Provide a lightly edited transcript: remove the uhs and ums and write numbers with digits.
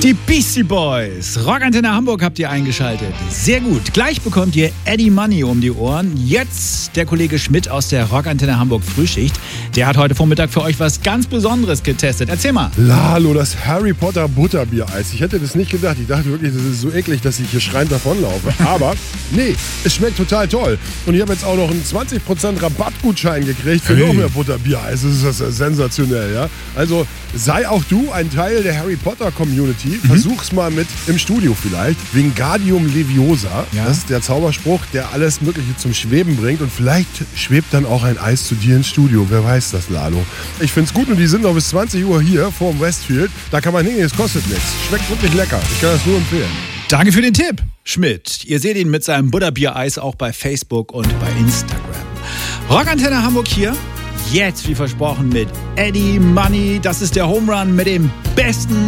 Die Beastie Boys. Rockantenne Hamburg habt ihr eingeschaltet. Sehr gut. Gleich bekommt ihr Eddie Money um die Ohren. Jetzt der Kollege Schmidt aus der Rockantenne Hamburg Frühschicht. Der hat heute Vormittag für euch was ganz Besonderes getestet. Erzähl mal. Lalo, das Harry Potter Butterbiereis. Ich hätte das nicht gedacht. Ich dachte wirklich, das ist so eklig, dass ich hier schreiend davonlaufe. Aber nee, es schmeckt total toll. Und ich habe jetzt auch noch einen 20% Rabattgutschein gekriegt für noch mehr Butterbiereis. Das ist sensationell, ja. Also sei auch du ein Teil der Harry Potter Community. Versuch's mal mit im Studio vielleicht. Wingardium Leviosa. Ja. Das ist der Zauberspruch, der alles Mögliche zum Schweben bringt. Und vielleicht schwebt dann auch ein Eis zu dir ins Studio. Wer weiß das, Lalo. Ich find's gut und die sind noch bis 20 Uhr hier vor dem Westfield. Da kann man hingehen, es kostet nichts. Schmeckt wirklich lecker. Ich kann das nur empfehlen. Danke für den Tipp, Schmidt. Ihr seht ihn mit seinem Butterbiereis auch bei Facebook und bei Instagram. Rockantenne Hamburg hier. Jetzt, wie versprochen, mit Eddie Money. Das ist der Home Run mit dem besten